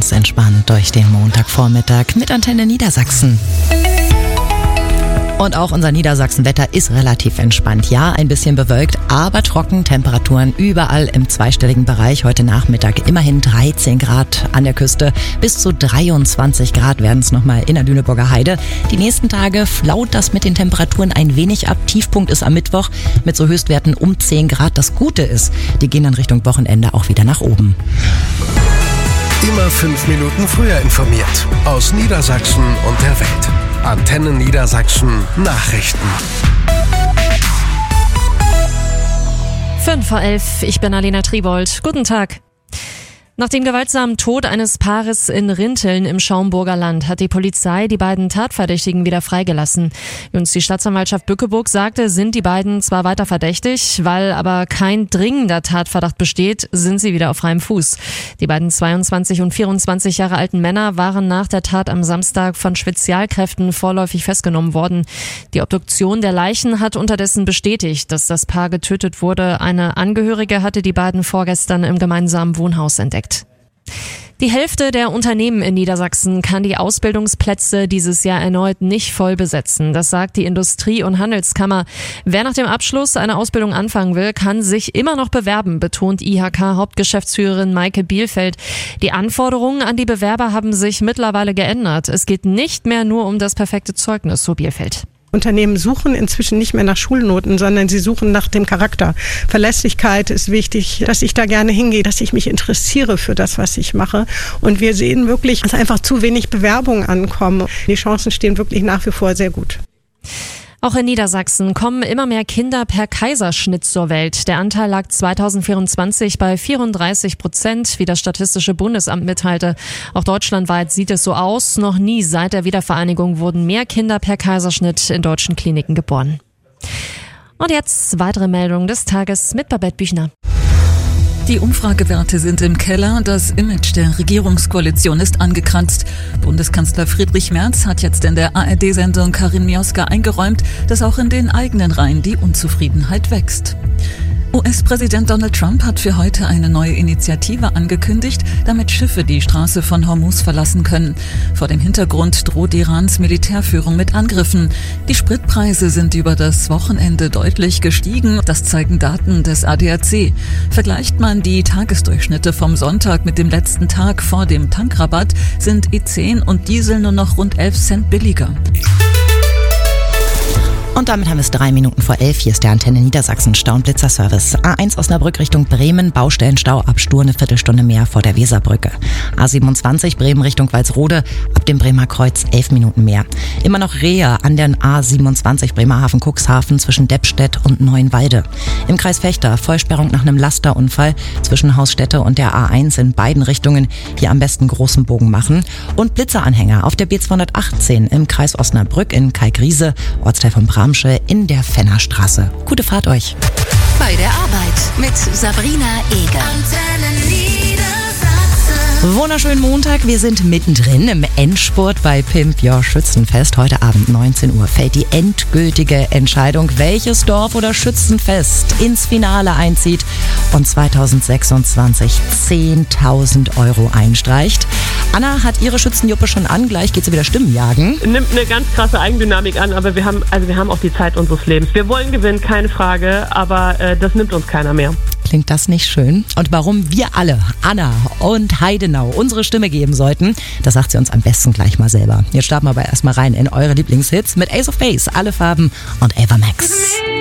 ganz entspannt durch den Montagvormittag mit Antenne Niedersachsen. Und auch unser Niedersachsen-Wetter ist relativ entspannt. Ja, ein bisschen bewölkt, aber trocken. Temperaturen überall im zweistelligen Bereich. Heute Nachmittag immerhin 13 Grad an der Küste. Bis zu 23 Grad werden es nochmal in der Lüneburger Heide. Die nächsten Tage flaut das mit den Temperaturen ein wenig ab. Tiefpunkt ist am Mittwoch mit so Höchstwerten um 10 Grad. Das Gute ist, die gehen dann Richtung Wochenende auch wieder nach oben. Immer 5 Minuten früher informiert. Aus Niedersachsen und der Welt. Antenne Niedersachsen Nachrichten. 5:11, ich bin Alena Tribold. Guten Tag. Nach dem gewaltsamen Tod eines Paares in Rinteln im Schaumburger Land hat die Polizei die beiden Tatverdächtigen wieder freigelassen. Wie uns die Staatsanwaltschaft Bückeburg sagte, sind die beiden zwar weiter verdächtig, weil aber kein dringender Tatverdacht besteht, sind sie wieder auf freiem Fuß. Die beiden 22 und 24 Jahre alten Männer waren nach der Tat am Samstag von Spezialkräften vorläufig festgenommen worden. Die Obduktion der Leichen hat unterdessen bestätigt, dass das Paar getötet wurde. Eine Angehörige hatte die beiden vorgestern im gemeinsamen Wohnhaus entdeckt. Die Hälfte der Unternehmen in Niedersachsen kann die Ausbildungsplätze dieses Jahr erneut nicht voll besetzen. Das sagt die Industrie- und Handelskammer. Wer nach dem Abschluss eine Ausbildung anfangen will, kann sich immer noch bewerben, betont IHK-Hauptgeschäftsführerin Maike Bielfeld. Die Anforderungen an die Bewerber haben sich mittlerweile geändert. Es geht nicht mehr nur um das perfekte Zeugnis, so Bielfeld. Unternehmen suchen inzwischen nicht mehr nach Schulnoten, sondern sie suchen nach dem Charakter. Verlässlichkeit ist wichtig, dass ich da gerne hingehe, dass ich mich interessiere für das, was ich mache. Und wir sehen wirklich, dass einfach zu wenig Bewerbungen ankommen. Die Chancen stehen wirklich nach wie vor sehr gut. Auch in Niedersachsen kommen immer mehr Kinder per Kaiserschnitt zur Welt. Der Anteil lag 2024 bei 34%, wie das Statistische Bundesamt mitteilte. Auch deutschlandweit sieht es so aus. Noch nie seit der Wiedervereinigung wurden mehr Kinder per Kaiserschnitt in deutschen Kliniken geboren. Und jetzt weitere Meldungen des Tages mit Babette Büchner. Die Umfragewerte sind im Keller, das Image der Regierungskoalition ist angekratzt. Bundeskanzler Friedrich Merz hat jetzt in der ARD-Sendung Karin Mioska eingeräumt, dass auch in den eigenen Reihen die Unzufriedenheit wächst. US-Präsident Donald Trump hat für heute eine neue Initiative angekündigt, damit Schiffe die Straße von Hormuz verlassen können. Vor dem Hintergrund droht Irans Militärführung mit Angriffen. Die Spritpreise sind über das Wochenende deutlich gestiegen. Das zeigen Daten des ADAC. Vergleicht man die Tagesdurchschnitte vom Sonntag mit dem letzten Tag vor dem Tankrabatt, sind E10 und Diesel nur noch rund 11 Cent billiger. Und damit haben wir es 3 Minuten vor 11. Hier ist der Antenne Niedersachsen Stau- und Blitzerservice. A1 Osnabrück Richtung Bremen, Baustellenstau ab Stur eine Viertelstunde mehr vor der Weserbrücke. A27 Bremen Richtung Walsrode, ab dem Bremer Kreuz 11 Minuten mehr. Immer noch Rehe an der A27 Bremerhaven-Cuxhaven zwischen Deppstedt und Neuenwalde. Im Kreis Vechta Vollsperrung nach einem Lasterunfall zwischen Hausstätte und der A1 in beiden Richtungen. Hier am besten großen Bogen machen. Und Blitzeranhänger auf der B218 im Kreis Osnabrück in Kalkriese, Ortsteil von Bramsche in der Fennerstraße. Gute Fahrt euch. Bei der Arbeit mit Sabrina Eger. Wunderschönen Montag, wir sind mittendrin im Endspurt bei Pimp Your Schützenfest. Heute Abend 19 Uhr fällt die endgültige Entscheidung, welches Dorf oder Schützenfest ins Finale einzieht und 2026 10.000 Euro einstreicht. Anna hat ihre Schützenjuppe schon an, gleich geht sie wieder Stimmen jagen. Nimmt eine ganz krasse Eigendynamik an, aber wir haben auch die Zeit unseres Lebens. Wir wollen gewinnen, keine Frage, aber das nimmt uns keiner mehr. Klingt das nicht schön? Und warum wir alle, Anna und Heidenau, unsere Stimme geben sollten, das sagt sie uns am besten gleich mal selber. Jetzt starten wir aber erstmal rein in eure Lieblingshits mit Ace of Base, Alle Farben und Ava Max.